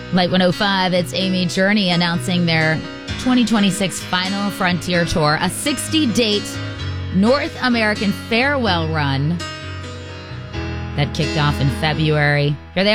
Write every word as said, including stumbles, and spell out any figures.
Light one oh five, it's Amy Journey announcing their twenty twenty-six Final Frontier Tour, a sixty-date North American farewell run that kicked off in February. Here they are.